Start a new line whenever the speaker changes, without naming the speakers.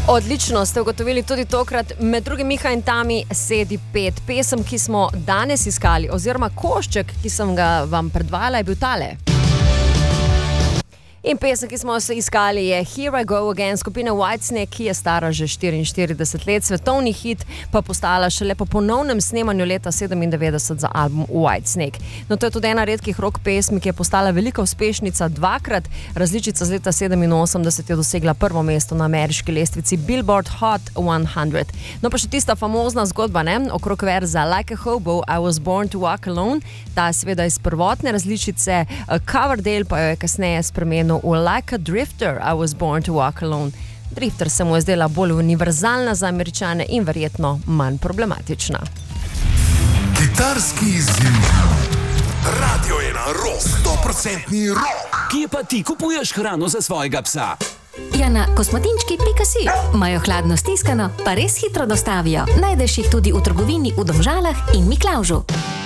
Odlično ste ugotovili tudi tokrat, med drugim Miha in Tami Sedi 5. Pesem, ki smo danes iskali, oziroma košček, ki sem ga vam predvajala, je bil tale. In pesem, ki smo se iskali, je Here I Go Again skupine Whitesnake, ki je stara že 44 let, svetovni hit pa postala šele po ponovnem snemanju leta 97 za album Whitesnake. No, to je tudi ena redkih rock pesmi, ki je postala velika uspešnica dvakrat. Različica z leta 87 je dosegla prvo mesto na ameriški lestvici Billboard Hot 100. No, pa še tista famozna zgodba, ne? Okrog verza Like a Hobo, I was born to walk alone. Ta je seveda iz prvotne različice, Coverdale pa jo je kasneje spremenil v Like a Drifter, I was born to walk alone. Drifter se mu je zdela bolj univerzalna za Američane in verjetno manj problematična.
Kitarski zid. Radio je na rock, 100% rock.
Kje pa ti kupuješ hrano za svojega psa?
Ja, na kosmatinčki.si. Imajo hladno stiskano, pa res hitro dostavijo. Najdeš jih tudi v trgovini v Domžalah in Miklavžu.